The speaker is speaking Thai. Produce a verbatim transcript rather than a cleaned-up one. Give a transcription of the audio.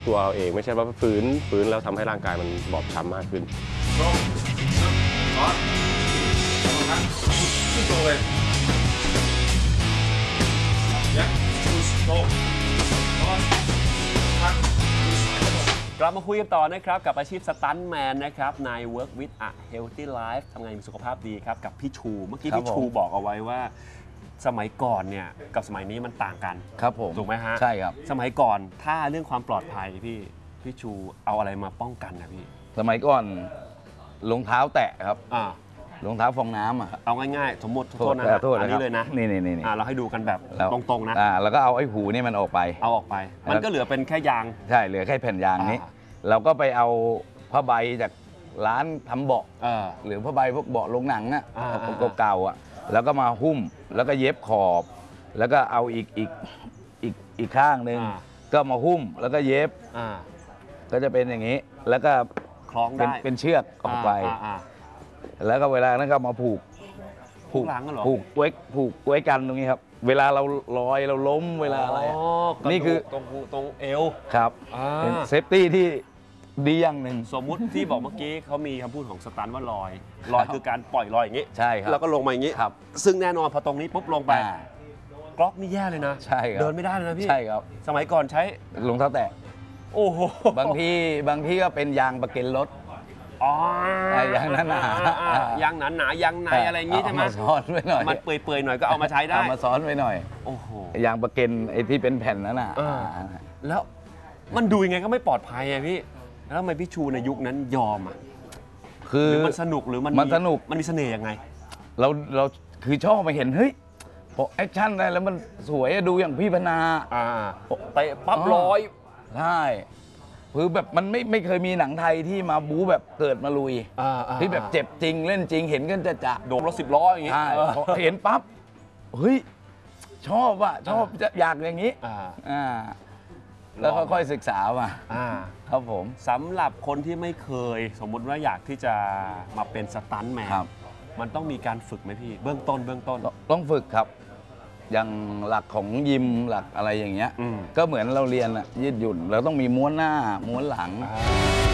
ตัวเราเองไม่ใช่ว่าฟื้นฟื้นแล้วทำให้ร่างกายมันบอบช้ำมากขึ้นตรงร้อนขึ้นตรงเลยยักตรงร้อนพักกลับมาคุยกันต่อนะครับกับอาชีพสตันท์แมนนะครับใน Work with a Healthy Life ทำงานมีสุขภาพดีครับกับพี่ชูเมื่อกี้พี่ชูบอกเอาไว้ว่าสมัยก่อนเนี่ยกับสมัยนี้มันต่างกันครับผมถูกไหมฮะใช่ครับสมัยก่อนถ้าเรื่องความปลอดภัยพี่พี่ชูเอาอะไรมาป้องกันนะพี่สมัยก่อนรองเท้าแตะครับอ่ารองเท้าฟองน้ำอ่ะเอาง่ายๆสมมติโทษนะอันนี้เลยนะนี่นี่นี่เราให้ดูกันแบบตรงๆนะอ่าแล้วก็เอาไอ้หูนี่มันออกไปเอาออกไปมันก็เหลือเป็นแค่ยางใช่เหลือแค่แผ่นยางนี้เราก็ไปเอาผ้าใบจากร้านทำเบาะหรือผ้าใบพวกเบาะโรงหนังอ่ะเก่าๆอ่ะแล้วก็มาหุ้มแล้วก็เย็บขอบแล้วก็เอาอีกอีกอีกอีกข้างหนึ่งก็มาหุ้มแล้วก็เย็บก็จะเป็นอย่างนี้แล้วก็คล้องได้เป็นเชือกออกไปแล้วก็เวลานั้นก็มาผูกผูกหลังกันหรอผูกไว้ผูกไว้กันตรงนี้ครับเวลาเราลอยเราล้มเวลาอะไรนี่คือตรงตรงเอวครับเป็นเซฟตี้ที่ดีอย่างหนึ่งสมมุติที่บอกเมื่อกี้เขามีคำพูดของสตันว่าลอยลอยคือการปล่อยลอยอย่างนี้ใช่ครับแล้วก็ลงมาอย่างนี้ครับซึ่งแน่นอนพอตรงนี้ปุ๊บลงไปกล็อกนี่แย่เลยนะใช่ครับเดินไม่ได้เลยนะพี่ใช่ครับสมัยก่อนใช้รองเท้าแตะโอ้โหบางที่บางที่ก็เป็นยางประเก็นรถอ๋อยางนั้นหนายางหนาหนายางในอะไรอย่างนี้ใช่ไหมมาซ้อนไว้หน่อยมันเปื่อยๆหน่อยก็เอามาใช้ได้เอามาซ้อนไว้หน่อยโอ้โหยางประเก็นไอ้ที่เป็นแผ่นนั้นน่ะแล้วมันดูยังไงก็ไม่ปลอดภัยไงพี่แล้วทำไมพี่ชูในยุคนั้นยอมอ่ะคือมันสนุกหรือมันมันสนุกมันมีเสน่ห์ยังไงเราเราคือชอบไปเห็นเฮ้ยพอแอคชั่นได้แล้วมันสวยดูอย่างพี่พนาอ่าเตะปั๊บลอยใช่คือแบบมันไม่ไม่เคยมีหนังไทยที่มาบู๊แบบเกิดมาลุยที่แบบเจ็บจริงเล่นจริงเห็นกันจะจะโดนรถสิบล้ออย่างงี้พอเห็นปั๊บเฮ้ยชอบว่ะชอบจะอยากอย่างนี้อ่าแล้วค่อยๆศึกษามาครับผมสำหรับคนที่ไม่เคยสมมุติว่าอยากที่จะมาเป็นสตันท์แมนมันต้องมีการฝึกไหมพี่เบื้องต้นเบื้องต้นต้องฝึกครับอย่างหลักของยิมหลักอะไรอย่างเงี้ยก็เหมือนเราเรียนอะยืดหยุ่นเราต้องมีม้วนหน้าม้วนหลัง